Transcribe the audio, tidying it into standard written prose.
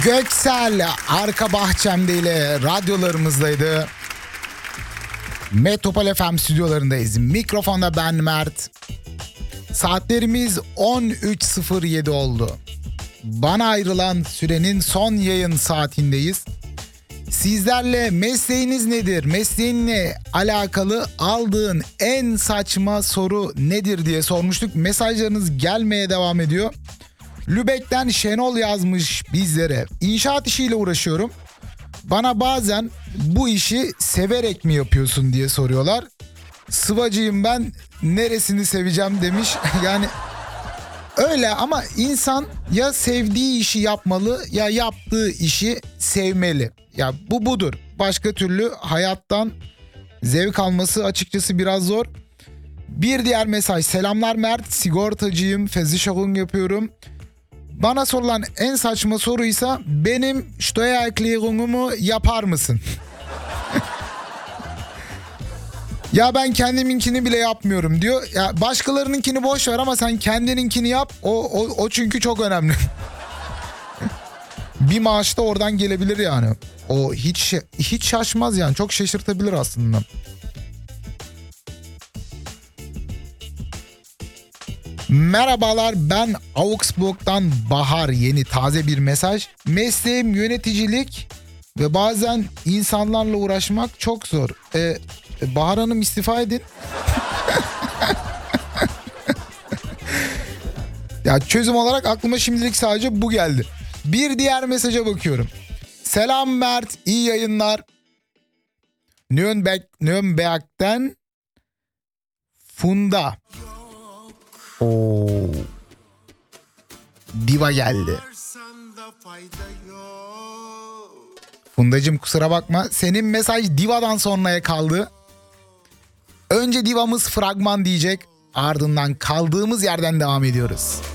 Göksel arka bahçemde ile radyolarımızdaydı. Metropol FM stüdyolarındayız. Mikrofonda ben Mert. Saatlerimiz 13.07 oldu. Bana ayrılan sürenin son yayın saatindeyiz. Sizlerle mesleğiniz nedir? Mesleğinle alakalı aldığın en saçma soru nedir diye sormuştuk. Mesajlarınız gelmeye devam ediyor. Lübeck'ten Şenol yazmış bizlere. İnşaat işiyle uğraşıyorum. Bana bazen bu işi severek mi yapıyorsun diye soruyorlar. Sıvacıyım ben, neresini seveceğim demiş. Yani öyle ama insan ya sevdiği işi yapmalı ya yaptığı işi sevmeli. Ya bu budur. Başka türlü hayattan zevk alması açıkçası biraz zor. Bir diğer mesaj. Selamlar Mert, sigortacıyım, Versicherung yapıyorum. Bana sorulan en saçma soruysa benim Steuererklärung'umu yapar mısın? Ya ben kendiminkini bile yapmıyorum diyor. Ya başkalarınınkini boş ver ama sen kendininkini yap. O çünkü çok önemli. Bir maaş da oradan gelebilir yani. O hiç şaşmaz yani. Çok şaşırtabilir aslında. Merhabalar, ben Augsburg'dan Bahar. Yeni taze bir mesaj. Mesleğim yöneticilik ve bazen insanlarla uğraşmak çok zor. Bahar Hanım istifa edin. Ya çözüm olarak aklıma şimdilik sadece bu geldi. Bir diğer mesaja bakıyorum. Selam Mert, iyi yayınlar. Nürnberg'den Funda. Oo. Diva geldi. Fundacığım kusura bakma. Senin mesaj Diva'dan sonraya kaldı. Önce Diva'mız fragman diyecek. Ardından kaldığımız yerden devam ediyoruz.